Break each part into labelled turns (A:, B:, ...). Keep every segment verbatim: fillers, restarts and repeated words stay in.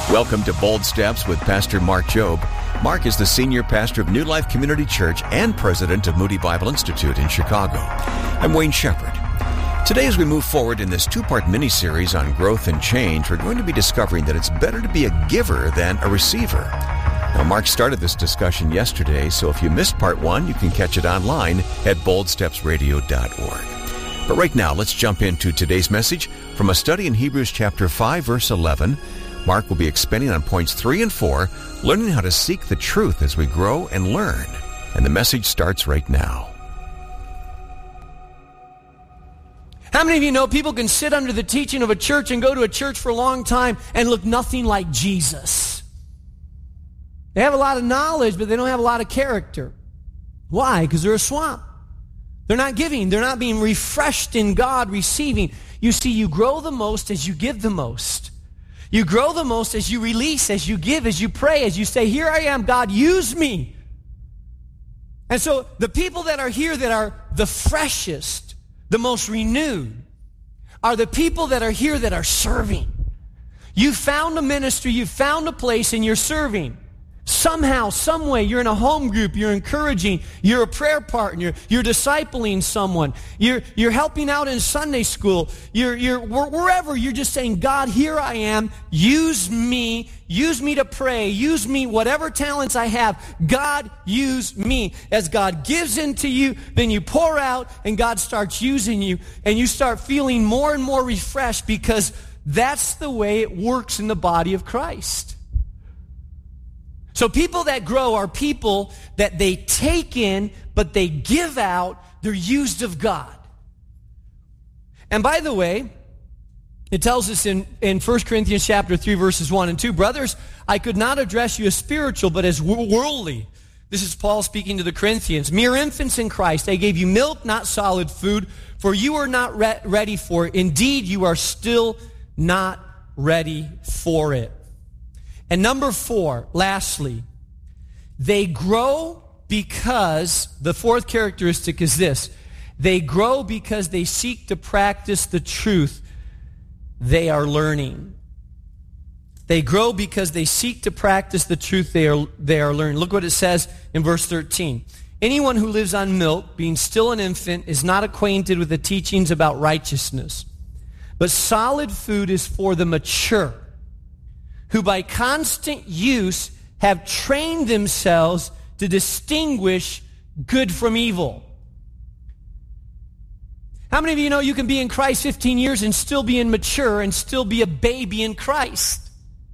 A: Welcome to Bold Steps with Pastor Mark Jobe. Mark is the senior pastor of New Life Community Church and president of Moody Bible Institute in Chicago. I'm Wayne Shepherd. Today, as we move forward in this two-part mini-series on growth and change, we're going to be discovering that it's better to be a giver than a receiver. Now, Mark started this discussion yesterday, so if you missed part one, you can catch it online at bold steps radio dot org. But right now, let's jump into today's message from a study in Hebrews chapter five, verse eleven. Mark will be expanding on points three and four, learning how to seek the truth as we grow and learn. And the message starts right now.
B: How many of you know people can sit under the teaching of a church and go to a church for a long time and look nothing like Jesus? They have a lot of knowledge, but they don't have a lot of character. Why? Because they're a swamp. They're not giving. They're not being refreshed in God, receiving. You see, you grow the most as you give the most. You grow the most as you release, as you give, as you pray, as you say, here I am, God, use me. And so the people that are here that are the freshest, the most renewed, are the people that are here that are serving. You found a ministry, you found a place, and you're serving. Somehow, some way, you're in a home group, you're encouraging, you're a prayer partner, you're discipling someone, you're you're helping out in Sunday school, you're you're wherever, you're just saying, God, here I am, use me, use me to pray, use me, whatever talents I have, God, use me. As God gives into you, then you pour out, and God starts using you, and you start feeling more and more refreshed, because that's the way it works in the body of Christ. So people that grow are people that they take in, but they give out. They're used of God. And by the way, it tells us in, in First Corinthians chapter three, verses one and two, brothers, I could not address you as spiritual, but as worldly. This is Paul speaking to the Corinthians. Mere infants in Christ, I gave you milk, not solid food, for you are not re- ready for it. Indeed, you are still not ready for it. And number four, lastly, they grow because, the fourth characteristic is this, they grow because they seek to practice the truth they are learning. They grow because they seek to practice the truth they are, they are learning. Look what it says in verse thirteen. Anyone who lives on milk, being still an infant, is not acquainted with the teachings about righteousness. But solid food is for the mature, who by constant use have trained themselves to distinguish good from evil. How many of you know you can be in Christ fifteen years and still be immature and still be a baby in Christ?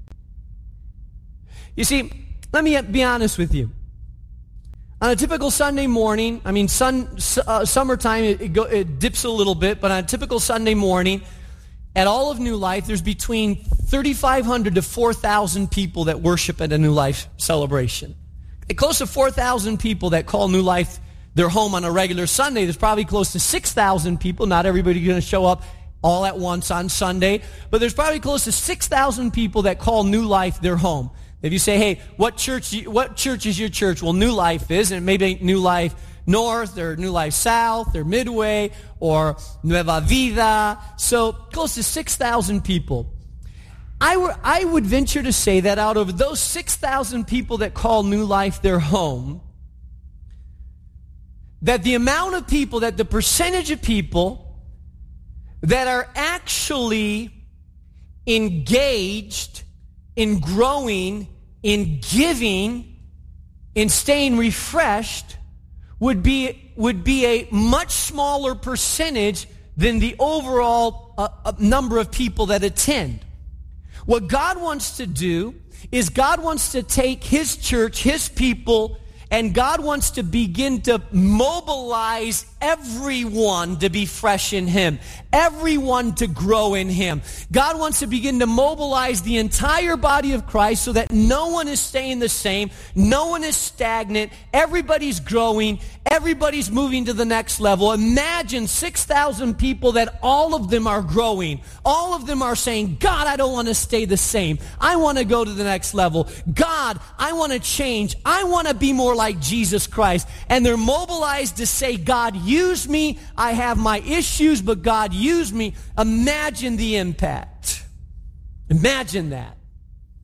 B: You see, let me be honest with you. On a typical Sunday morning, I mean, sun, uh, summertime, it, it, go, it dips a little bit, but on a typical Sunday morning, at all of New Life, there's between thirty-five hundred to four thousand people that worship at a New Life celebration. Close to four thousand people that call New Life their home on a regular Sunday. There's probably close to six thousand people. Not everybody's going to show up all at once on Sunday, but there's probably close to six thousand people that call New Life their home. If you say, hey, what church, what church is your church? Well, New Life is, and maybe New Life North, or New Life South, or Midway, or Nueva Vida. So close to six thousand people. I, w- I would venture to say that out of those six thousand people that call New Life their home, that the amount of people, that the percentage of people that are actually engaged in growing, in giving, in staying refreshed, would be would be a much smaller percentage than the overall uh, uh, number of people that attend. What God wants to do is God wants to take His church, His people, and God wants to begin to mobilize everyone to be fresh in Him, everyone to grow in Him. God wants to begin to mobilize the entire body of Christ so that no one is staying the same, no one is stagnant, everybody's growing, everybody's moving to the next level. Imagine six thousand people that all of them are growing. All of them are saying, God, I don't want to stay the same. I want to go to the next level. God, I want to change. I want to be more like Jesus Christ. And they're mobilized to say, God, use me. I have my issues, but God, use me. Imagine the impact. Imagine that.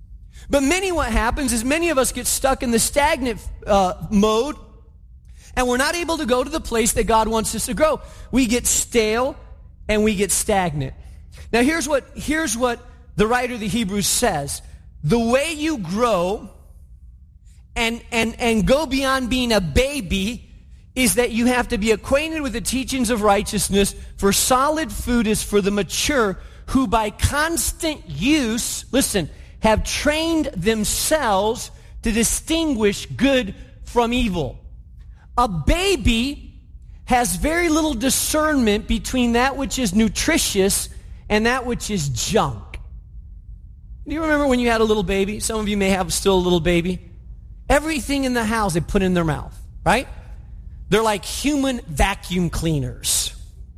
B: But many, what happens is many of us get stuck in the stagnant uh, mode, and we're not able to go to the place that God wants us to grow. We get stale and we get stagnant. Now here's what, here's what the writer of the Hebrews says. The way you grow and, and, and go beyond being a baby is that you have to be acquainted with the teachings of righteousness, for solid food is for the mature, who by constant use, listen, have trained themselves to distinguish good from evil. A baby has very little discernment between that which is nutritious and that which is junk. Do you remember when you had a little baby? Some of you may have still a little baby. Everything in the house they put in their mouth, right? They're like human vacuum cleaners.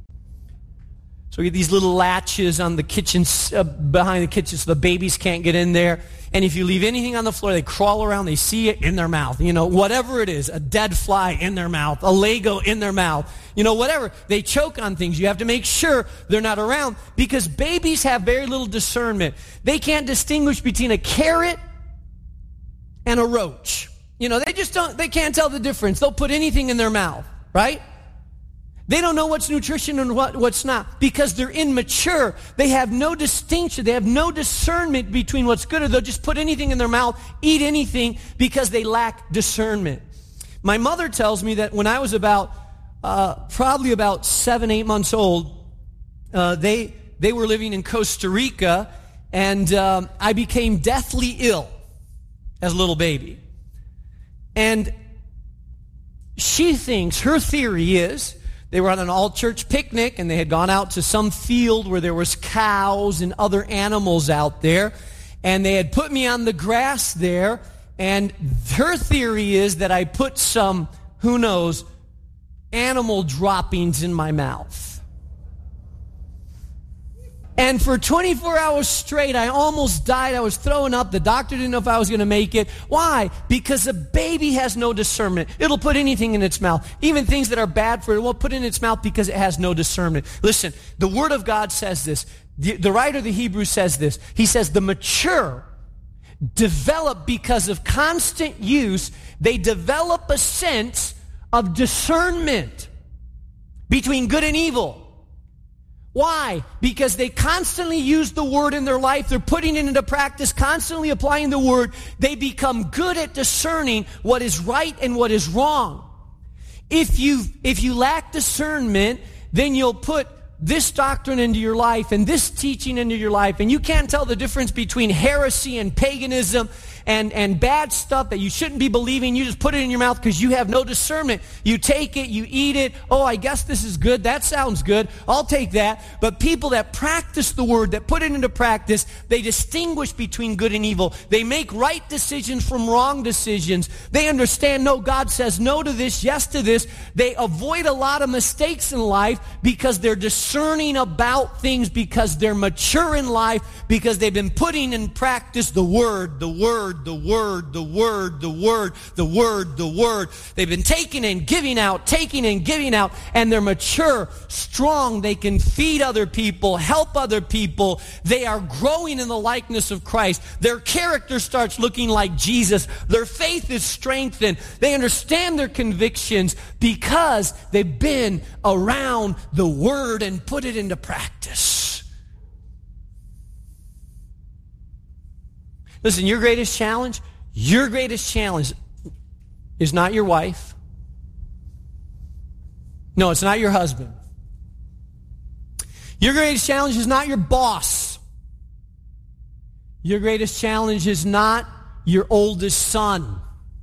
B: So we get these little latches on the kitchen, uh, behind the kitchen so the babies can't get in there. And if you leave anything on the floor, they crawl around, they see it in their mouth. You know, whatever it is, a dead fly in their mouth, a Lego in their mouth, you know, whatever. They choke on things. You have to make sure they're not around because babies have very little discernment. They can't distinguish between a carrot and a roach. You know, they just don't, they can't tell the difference. They'll put anything in their mouth, right? They don't know what's nutrition and what, what's not because they're immature. They have no distinction. They have no discernment between what's good, or they'll just put anything in their mouth, eat anything because they lack discernment. My mother tells me that when I was about, uh, probably about seven, eight months old, uh, they, they were living in Costa Rica, and um, I became deathly ill as a little baby. And she thinks, her theory is, they were on an all-church picnic, and they had gone out to some field where there was cows and other animals out there, and they had put me on the grass there, and her theory is that I put some, who knows, animal droppings in my mouth. And for twenty-four hours straight, I almost died. I was throwing up. The doctor didn't know if I was going to make it. Why? Because a baby has no discernment. It'll put anything in its mouth. Even things that are bad for it, it won't put it in its mouth because it has no discernment. Listen, the Word of God says this. The, the writer of the Hebrews says this. He says, the mature develop because of constant use. They develop a sense of discernment between good and evil. Why? Because they constantly use the Word in their life. They're putting it into practice, constantly applying the Word. They become good at discerning what is right and what is wrong. If you, if you lack discernment, then you'll put this doctrine into your life and this teaching into your life, and you can't tell the difference between heresy and paganism and, and bad stuff that you shouldn't be believing. You just put it in your mouth because you have no discernment. You take it, you eat it. Oh, I guess this is good. That sounds good. I'll take that. But people that practice the Word, that put it into practice, they distinguish between good and evil. They make right decisions from wrong decisions. They understand, no, God says no to this, yes to this. They avoid a lot of mistakes in life because they're discerning about things, because they're mature in life, because they've been putting in practice the Word, the Word, the Word, the Word, the Word, the Word, the Word. They've been taking and giving out, taking and giving out, and they're mature, strong. They can feed other people, help other people. They are growing in the likeness of Christ. Their character starts looking like Jesus. Their faith is strengthened. They understand their convictions because they've been around the Word and put it into practice. Listen, your greatest challenge, your greatest challenge is not your wife. No, it's not your husband. Your greatest challenge is not your boss. Your greatest challenge is not your oldest son.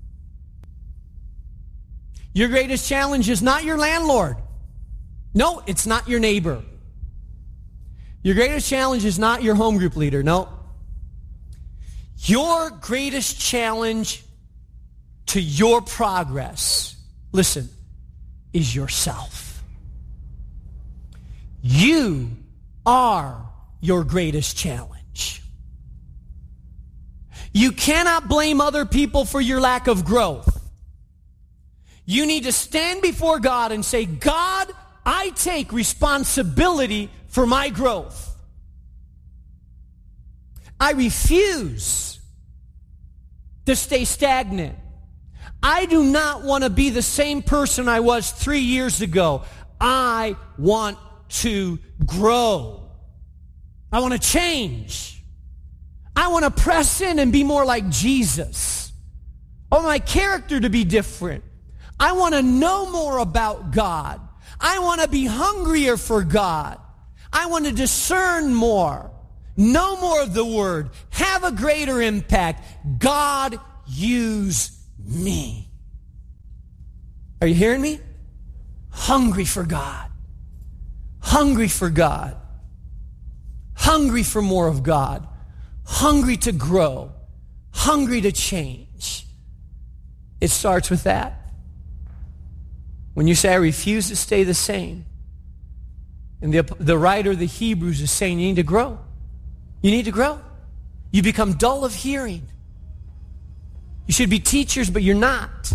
B: Your greatest challenge is not your landlord. No, it's not your neighbor. Your greatest challenge is not your home group leader. No. Your greatest challenge to your progress, listen, is yourself. You are your greatest challenge. You cannot blame other people for your lack of growth. You need to stand before God and say, God, I take responsibility for my growth. I refuse to stay stagnant. I do not want to be the same person I was three years ago. I want to grow. I want to change. I want to press in and be more like Jesus. I want my character to be different. I want to know more about God. I want to be hungrier for God. I want to discern more, know more of the Word, have a greater impact. God, use me. Are you hearing me? Hungry for God. Hungry for God. Hungry for more of God. Hungry to grow. Hungry to change. It starts with that. When you say, I refuse to stay the same, and the, the writer of the Hebrews is saying you need to grow. You need to grow. You become dull of hearing. You should be teachers, but you're not.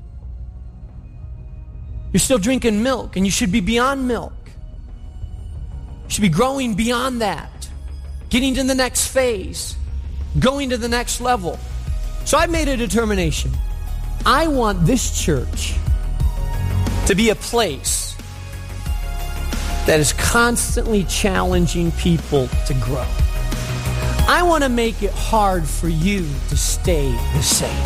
B: You're still drinking milk, and you should be beyond milk. You should be growing beyond that, getting to the next phase, going to the next level. So I've made a determination. I want this church to be a place that is constantly challenging people to grow. I want to make it hard for you to stay the same.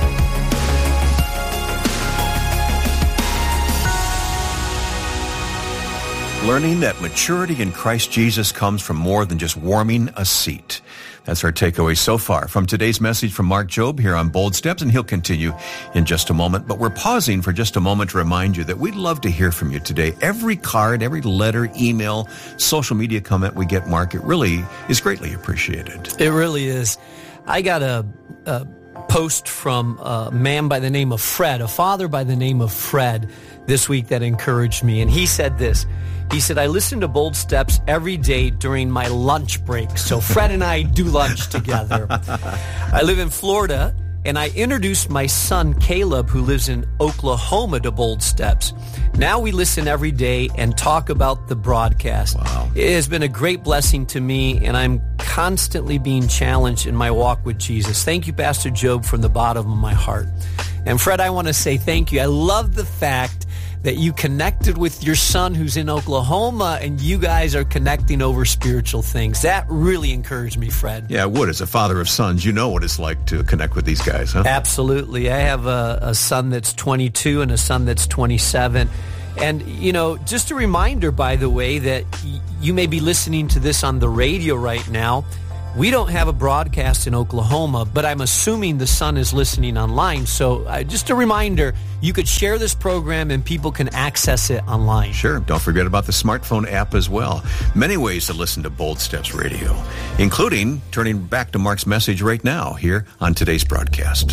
A: Learning that maturity in Christ Jesus comes from more than just warming a seat. That's our takeaway so far from today's message from Mark Jobe here on Bold Steps, and he'll continue in just a moment. But we're pausing for just a moment to remind you that we'd love to hear from you today. Every card, every letter, email, social media comment we get, Mark, it really is greatly appreciated.
B: It really is. I got a, a post from a man by the name of Fred, a father by the name of Fred, this week that encouraged me. And he said this. He said, I listen to Bold Steps every day during my lunch break. So Fred and I do lunch together. I live in Florida, and I introduced my son, Caleb, who lives in Oklahoma, to Bold Steps. Now we listen every day and talk about the broadcast.
A: Wow.
B: It has been a great blessing to me, and I'm constantly being challenged in my walk with Jesus. Thank you, Pastor Jobe, from the bottom of my heart. And Fred, I want to say thank you. I love the fact that you connected with your son who's in Oklahoma, and you guys are connecting over spiritual things. That really encouraged me, Fred.
A: Yeah, it would. As a father of sons, you know what it's like to connect with these guys, huh?
B: Absolutely. I have a, a son that's twenty-two and a son that's twenty-seven. And, you know, just a reminder, by the way, that y- you may be listening to this on the radio right now. We don't have a broadcast in Oklahoma, but I'm assuming the son is listening online. So uh, just a reminder, you could share this program and people can access it online.
A: Sure. Don't forget about the smartphone app as well. Many ways to listen to Bold Steps Radio, including turning back to Mark's message right now here on today's broadcast.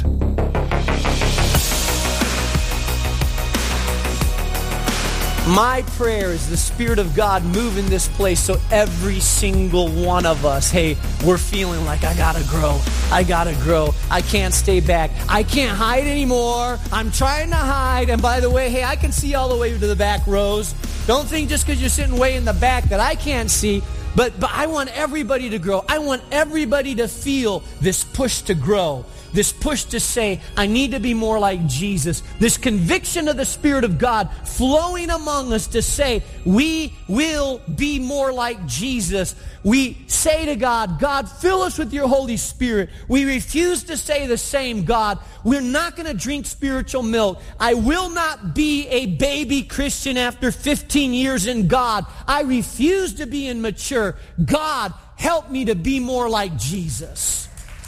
B: My prayer is the Spirit of God move in this place so every single one of us, hey, we're feeling like I gotta grow. I gotta grow. I can't stay back. I can't hide anymore. I'm trying to hide. And by the way, hey, I can see all the way to the back rows. Don't think just because you're sitting way in the back that I can't see. But, but I want everybody to grow. I want everybody to feel this push to grow. This push to say, I need to be more like Jesus. This conviction of the Spirit of God flowing among us to say, we will be more like Jesus. We say to God, God, fill us with your Holy Spirit. We refuse to say the same, God. We're not going to drink spiritual milk. I will not be a baby Christian after fifteen years in God. I refuse to be immature. God, help me to be more like Jesus.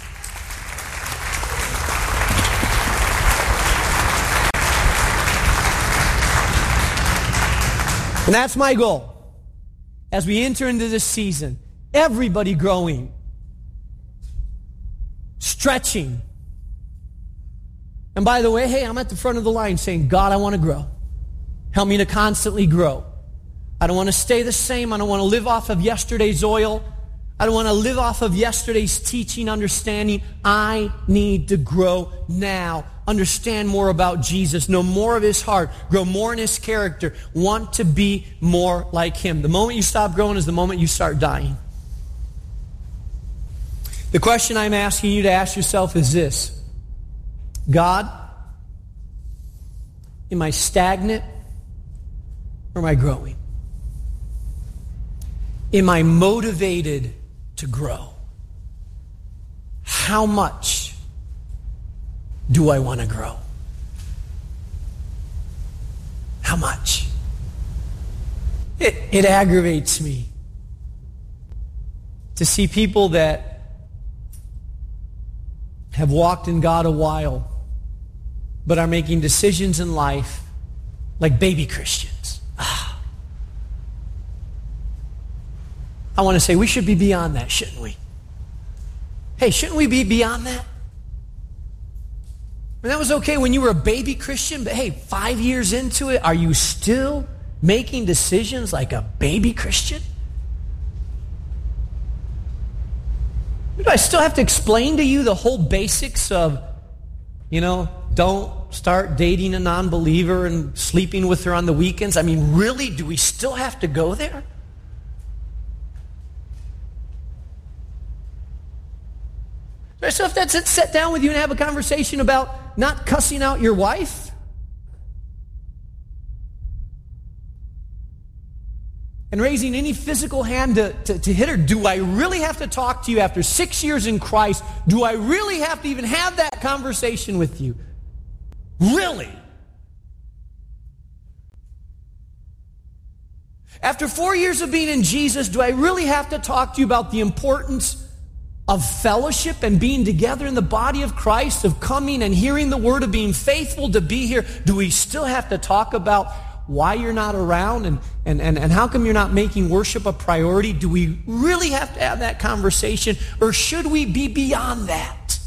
B: And that's my goal. As we enter into this season, everybody growing, stretching. And by the way, hey, I'm at the front of the line saying, God, I want to grow. Help me to constantly grow. I don't want to stay the same. I don't want to live off of yesterday's oil. I don't want to live off of yesterday's teaching, understanding. I need to grow now. Understand more about Jesus. Know more of his heart. Grow more in his character. Want to be more like him. The moment you stop growing is the moment you start dying. The question I'm asking you to ask yourself is this. God, am I stagnant or am I growing? Am I motivated to grow? How much do I want to grow? How much? It, it aggravates me to see people that have walked in God a while but are making decisions in life like baby Christians. Ah. I want to say we should be beyond that, shouldn't we? Hey, shouldn't we be beyond that? And that was okay when you were a baby Christian, but hey, five years into it, are you still making decisions like a baby Christian? Do I still have to explain to you the whole basics of, you know, don't start dating a non-believer and sleeping with her on the weekends? I mean, really, do we still have to go there? Do I still have to sit down with you and have a conversation about not cussing out your wife? And raising any physical hand to, to, to hit her? Do I really have to talk to you after six years in Christ? Do I really have to even have that conversation with you? Really? After four years of being in Jesus, do I really have to talk to you about the importance of fellowship and being together in the body of Christ, of coming and hearing the word, of being faithful to be here? Do we still have to talk about why you're not around and, and, and, and how come you're not making worship a priority? Do we really have to have that conversation, or should we be beyond that?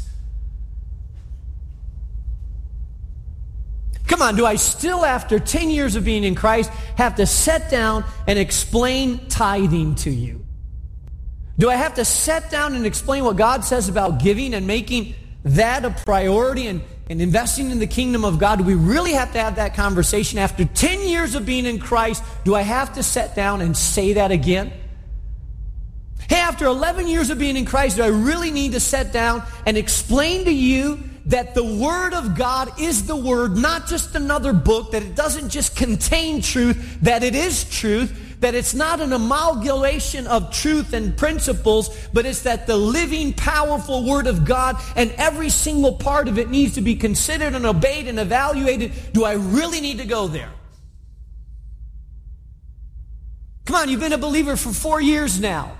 B: Come on, do I still, after ten years of being in Christ, have to sit down and explain tithing to you? Do I have to sit down and explain what God says about giving and making that a priority and, and investing in the kingdom of God? Do we really have to have that conversation? After ten years of being in Christ, do I have to sit down and say that again? Hey, after eleven years of being in Christ, do I really need to sit down and explain to you that the Word of God is the Word, not just another book, that it doesn't just contain truth, that it is truth, that it's not an amalgamation of truth and principles, but it's that the living, powerful Word of God, and every single part of it needs to be considered and obeyed and evaluated. Do I really need to go there? Come on, you've been a believer for four years now.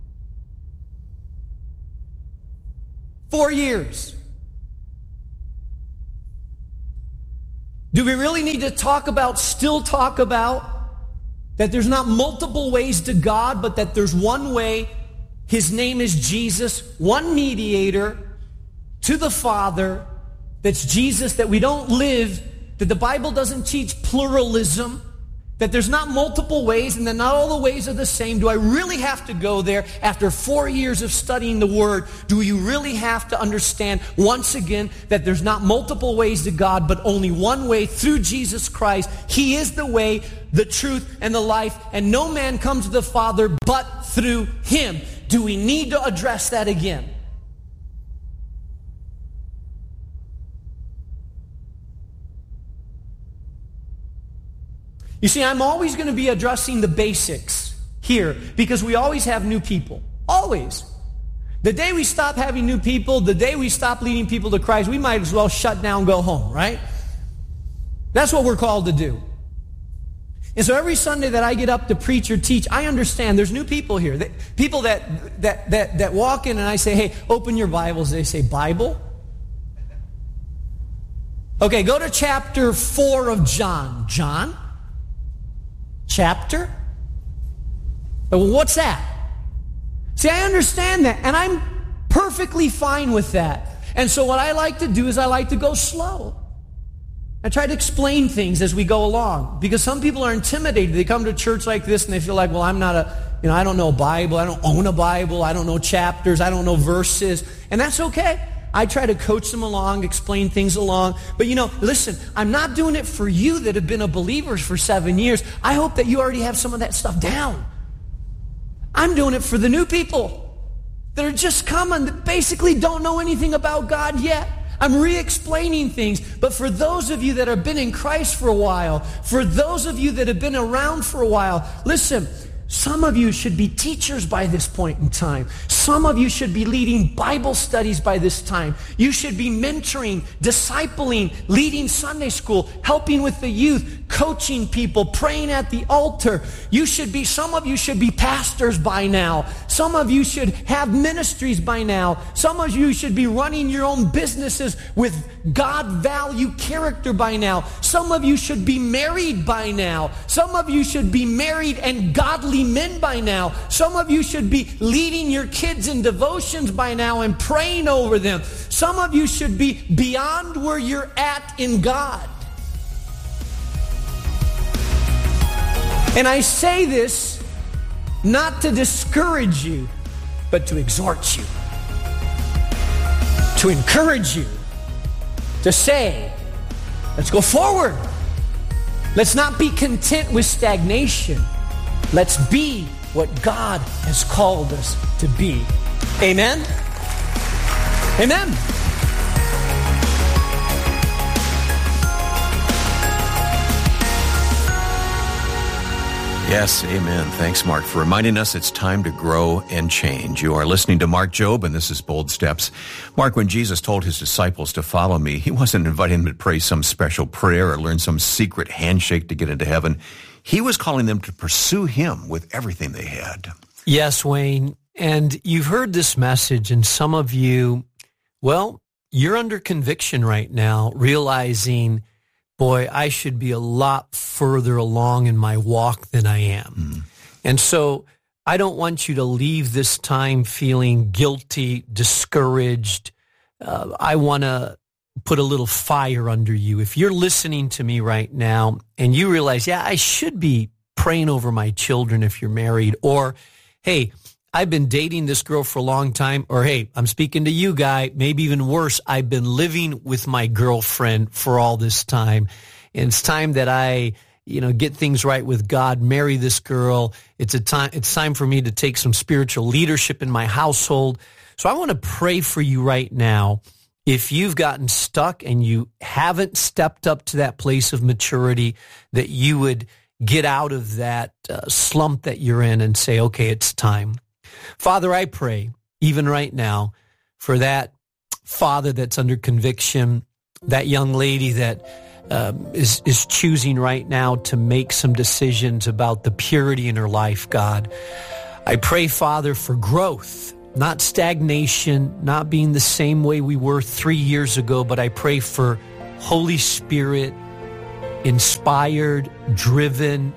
B: Four years. Do we really need to talk about, still talk about, that there's not multiple ways to God, but that there's one way? His name is Jesus, one mediator to the Father. That's Jesus, that we don't live, that the Bible doesn't teach pluralism, that there's not multiple ways and that not all the ways are the same. Do I really have to go there after four years of studying the Word? Do you really have to understand once again that there's not multiple ways to God, but only one way through Jesus Christ? He is the way, the truth, and the life, and no man comes to the Father but through Him. Do we need to address that again? You see, I'm always going to be addressing the basics here because we always have new people. Always. The day we stop having new people, the day we stop leading people to Christ, we might as well shut down and go home, right? That's what we're called to do. And so every Sunday that I get up to preach or teach, I understand there's new people here. That, people that, that, that, that walk in and I say, hey, open your Bibles. They say, Bible? Okay, go to chapter four of John. John? Chapter? Well, what's that? See, I understand that, and I'm perfectly fine with that. And so what I like to do is I like to go slow. I try to explain things as we go along, because some people are intimidated. They come to church like this and they feel like, well, I'm not a, you know, I don't know a Bible. I don't own a Bible. I don't know chapters. I don't know verses. And that's okay. I try to coach them along, explain things along. But you know, listen, I'm not doing it for you that have been a believer for seven years. I hope that you already have some of that stuff down. I'm doing it for the new people that are just coming, that basically don't know anything about God yet. I'm re-explaining things. But for those of you that have been in Christ for a while, for those of you that have been around for a while, listen, some of you should be teachers by this point in time. Some of you should be leading Bible studies by this time. You should be mentoring, discipling, leading Sunday school, helping with the youth, coaching people, praying at the altar. You should be, some of you should be pastors by now. Some of you should have ministries by now. Some of you should be running your own businesses with God value character by now. Some of you should be married by now. Some of you should be married and godly men by now. Some of you should be leading your kids in devotions by now and praying over them. Some of you should be beyond where you're at in God. And I say this not to discourage you, but to exhort you, to encourage you, to say, let's go forward. Let's not be content with stagnation. Let's be what God has called us to be. Amen? Amen.
A: Yes, amen. Thanks, Mark, for reminding us it's time to grow and change. You are listening to Mark Jobe, and this is Bold Steps. Mark, when Jesus told his disciples to follow me, he wasn't inviting them to pray some special prayer or learn some secret handshake to get into heaven. He was calling them to pursue him with everything they had.
B: Yes, Wayne. And you've heard this message, and some of you, well, you're under conviction right now, realizing, boy, I should be a lot further along in my walk than I am. Mm. And so I don't want you to leave this time feeling guilty, discouraged. Uh, I want to put a little fire under you. If you're listening to me right now and you realize, yeah, I should be praying over my children if you're married, or, hey, I've been dating this girl for a long time, or, hey, I'm speaking to you, guy, maybe even worse, I've been living with my girlfriend for all this time, and it's time that I, you know, get things right with God, marry this girl. It's a time, it's time for me to take some spiritual leadership in my household. So I want to pray for you right now. If you've gotten stuck and you haven't stepped up to that place of maturity, that you would get out of that uh, slump that you're in and say, okay, it's time. Father, I pray, even right now, for that father that's under conviction, that young lady that um, is, is choosing right now to make some decisions about the purity in her life, God. I pray, Father, for growth. Not stagnation, not being the same way we were three years ago, but I pray for Holy Spirit, inspired, driven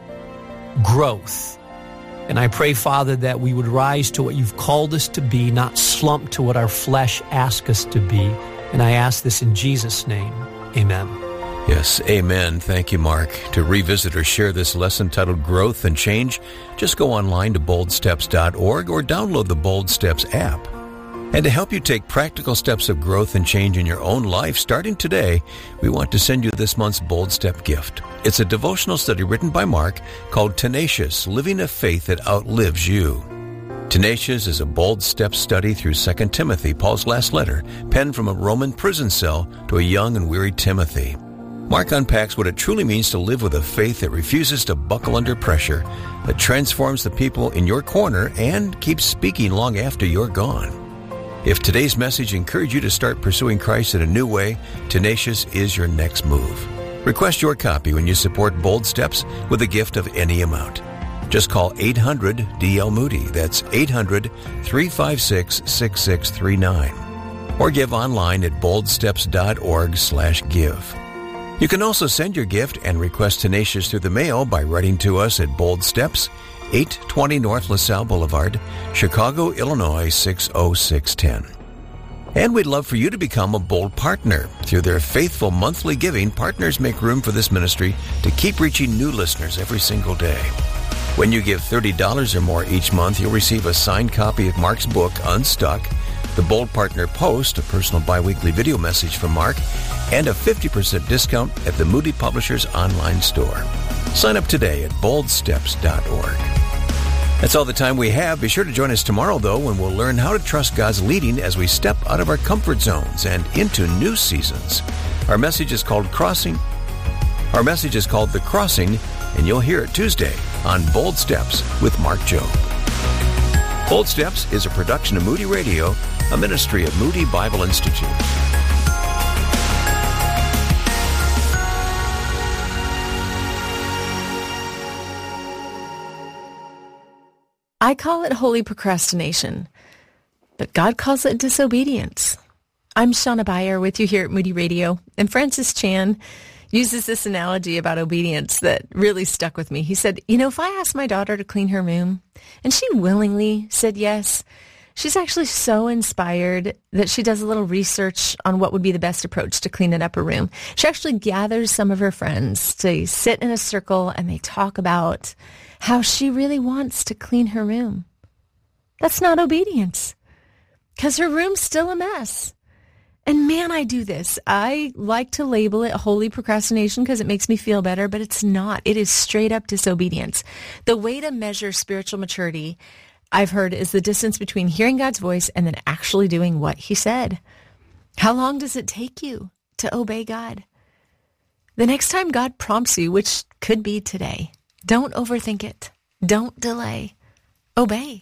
B: growth. And I pray, Father, that we would rise to what you've called us to be, not slump to what our flesh asks us to be. And I ask this in Jesus' name. Amen.
A: Yes, amen. Thank you, Mark. To revisit or share this lesson titled Growth and Change, just go online to bold steps dot org or download the Bold Steps app. And to help you take practical steps of growth and change in your own life starting today, we want to send you this month's Bold Step gift. It's a devotional study written by Mark called Tenacious, Living a Faith That Outlives You. Tenacious is a bold step study through Second Timothy, Paul's last letter, penned from a Roman prison cell to a young and weary Timothy. Mark unpacks what it truly means to live with a faith that refuses to buckle under pressure, that transforms the people in your corner and keeps speaking long after you're gone. If today's message encouraged you to start pursuing Christ in a new way, Tenacious is your next move. Request your copy when you support Bold Steps with a gift of any amount. Just call eight hundred D L Moody. That's eight hundred, three five six, six six three nine. Or give online at bold steps dot org slash give. You can also send your gift and request Tenacious through the mail by writing to us at Bold Steps, eight twenty North LaSalle Boulevard, Chicago, Illinois six oh six one oh. And we'd love for you to become a Bold partner. Through their faithful monthly giving, partners make room for this ministry to keep reaching new listeners every single day. When you give thirty dollars or more each month, you'll receive a signed copy of Mark's book, Unstuck, the Bold Partner Post, a personal biweekly video message from Mark, and a fifty percent discount at the Moody Publishers online store. Sign up today at bold steps dot org. That's all the time we have. Be sure to join us tomorrow, though, when we'll learn how to trust God's leading as we step out of our comfort zones and into new seasons. Our message is called Crossing. Our message is called The Crossing, and you'll hear it Tuesday on Bold Steps with Mark Jobe. Bold Steps is a production of Moody Radio, a ministry of Moody Bible Institute.
C: I call it holy procrastination, but God calls it disobedience. I'm Shauna Beyer with you here at Moody Radio, and Francis Chan uses this analogy about obedience that really stuck with me. He said, you know, if I asked my daughter to clean her room, and she willingly said yes, she's actually so inspired that she does a little research on what would be the best approach to cleaning up her room. She actually gathers some of her friends to sit in a circle, and they talk about how she really wants to clean her room. That's not obedience, because her room's still a mess. And man, I do this. I like to label it holy procrastination because it makes me feel better, but it's not. It is straight up disobedience. The way to measure spiritual maturity, I've heard, is the distance between hearing God's voice and then actually doing what he said. How long does it take you to obey God? The next time God prompts you, which could be today, don't overthink it. Don't delay. Obey.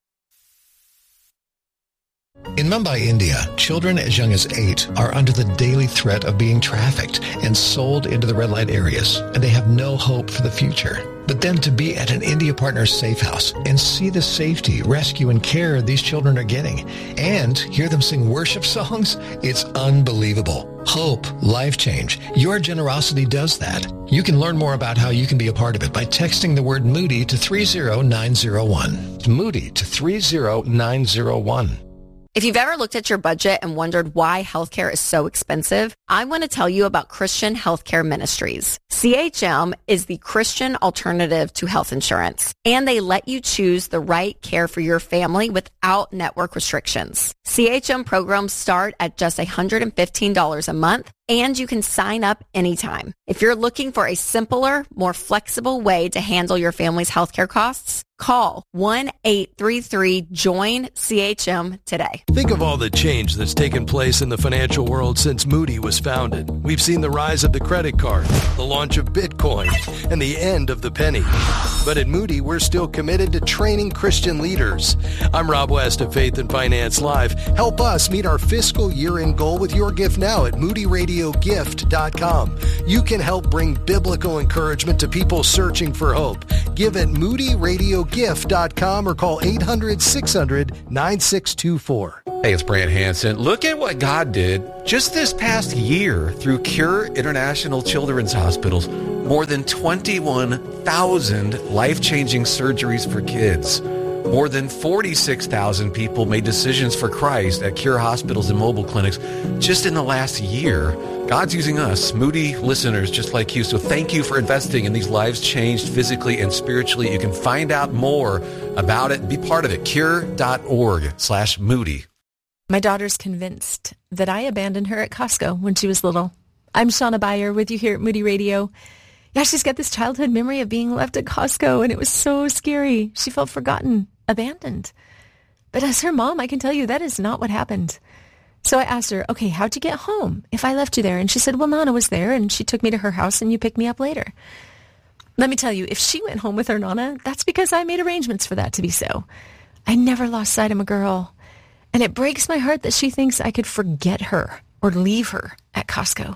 D: In Mumbai, India, children as young as eight are under the daily threat of being trafficked and sold into the red light areas, and they have no hope for the future. But then to be at an India Partners safe house and see the safety, rescue, and care these children are getting, and hear them sing worship songs, it's unbelievable. Hope, life change. Your generosity does that. You can learn more about how you can be a part of it by texting the word Moody to three zero nine zero one. Moody to three zero nine zero one.
E: If you've ever looked at your budget and wondered why healthcare is so expensive, I want to tell you about Christian Healthcare Ministries. C H M is the Christian alternative to health insurance, and they let you choose the right care for your family without network restrictions. C H M programs start at just one hundred fifteen dollars a month, and you can sign up anytime. If you're looking for a simpler, more flexible way to handle your family's healthcare costs, call one eight three three join C H M today.
F: Think of all the change that's taken place in the financial world since Moody was founded. We've seen the rise of the credit card, the launch of Bitcoin, and the end of the penny. But at Moody, we're still committed to training Christian leaders. I'm Rob West of Faith and Finance Live. Help us meet our fiscal year-end goal with your gift now at moody radio gift dot com. You can help bring biblical encouragement to people searching for hope. Give at moody radio gift dot com or call eight hundred six hundred nine six two four.
G: Hey, it's Brant Hansen. Look at what God did just this past year through Cure International Children's Hospitals. More than twenty-one thousand life-changing surgeries for kids. More than forty-six thousand people made decisions for Christ at Cure Hospitals and mobile clinics just in the last year. God's using us, Moody listeners just like you. So thank you for investing in these lives changed physically and spiritually. You can find out more about it. Be part of it. cure dot org slash Moody.
C: My daughter's convinced that I abandoned her at Costco when she was little. I'm Shauna Beyer with you here at Moody Radio. Yeah, she's got this childhood memory of being left at Costco, and it was so scary. She felt forgotten, abandoned. But as her mom, I can tell you that is not what happened. So I asked her, okay, how'd you get home if I left you there? And she said, well, Nana was there, and she took me to her house, and you picked me up later. Let me tell you, if she went home with her Nana, that's because I made arrangements for that to be so. I never lost sight of my girl. And it breaks my heart that she thinks I could forget her or leave her at Costco.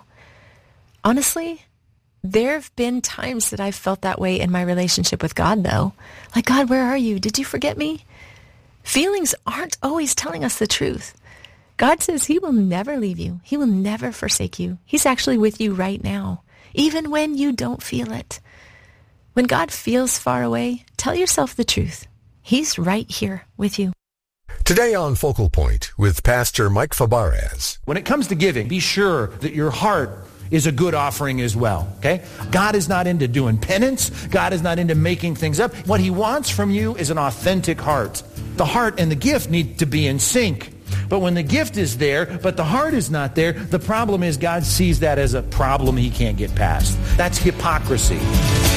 C: Honestly, there have been times that I've felt that way in my relationship with God, though. Like, God, where are you? Did you forget me? Feelings aren't always telling us the truth. God says he will never leave you. He will never forsake you. He's actually with you right now, even when you don't feel it. When God feels far away, tell yourself the truth. He's right here with you.
H: Today on Focal Point with Pastor Mike Fabarez.
I: When it comes to giving, be sure that your heart is a good offering as well, okay? God is not into doing penance. God is not into making things up. What he wants from you is an authentic heart. The heart and the gift need to be in sync. But when the gift is there, but the heart is not there, the problem is God sees that as a problem he can't get past. That's hypocrisy.